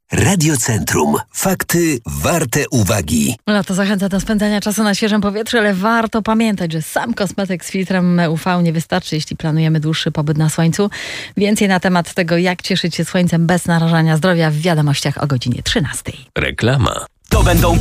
Radiocentrum. Fakty warte uwagi. Lato zachęca do spędzania czasu na świeżym powietrzu, ale warto pamiętać, że sam kosmetyk z filtrem UV nie wystarczy, jeśli planujemy dłuższy pobyt na słońcu. Więcej na temat tego, jak cieszyć się słońcem bez narażania zdrowia w wiadomościach o godzinie 13. Reklama. To będą